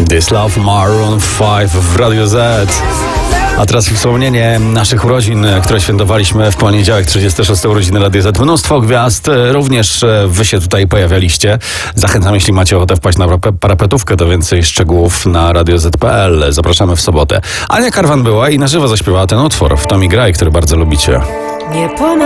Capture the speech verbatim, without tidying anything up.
This Love Maroon pięć w Radio Z. A teraz wspomnienie naszych urodzin, które świętowaliśmy w poniedziałek, trzydzieste szóste urodziny Radio Z. Mnóstwo gwiazd, również wy się tutaj pojawialiście. Zachęcam, jeśli macie ochotę wpaść na parapetówkę, to więcej szczegółów na radio zet kropka pe el. Zapraszamy w sobotę. Ania Karwan była i na żywo zaśpiewała ten utwór w Tommy Gray, który bardzo lubicie. Nie